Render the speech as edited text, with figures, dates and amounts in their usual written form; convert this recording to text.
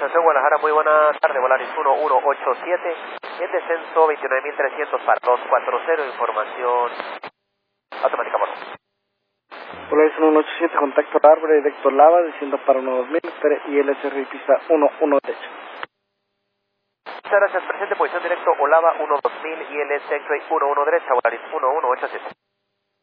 Estación Guadalajara, muy buena tarde, Volaris 1187, en descenso 29.300 para 240, información automática, por favor. Volaris 1187, contacto al árbol directo Lava, desciendo para 12000, espere ILSR y pista 11 derecha. Muchas gracias, presente, posición directo Olava 12000 y el X-Ray 11 derecha, Volaris 1187.